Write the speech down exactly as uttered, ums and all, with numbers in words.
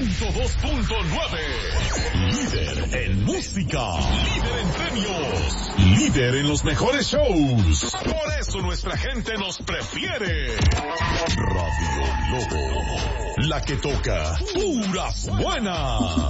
ciento dos punto nueve. Líder en música. Líder en premios. Líder en los mejores shows. Por eso nuestra gente nos prefiere. Radio Globo. La que toca puras buenas.